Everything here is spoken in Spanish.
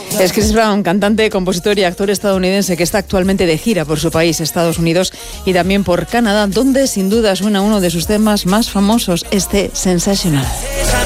Es Chris Brown, cantante, compositor y actor estadounidense que está actualmente de gira por su país, Estados Unidos, y también por Canadá, donde sin duda suena uno de sus temas más famosos, este Sensational.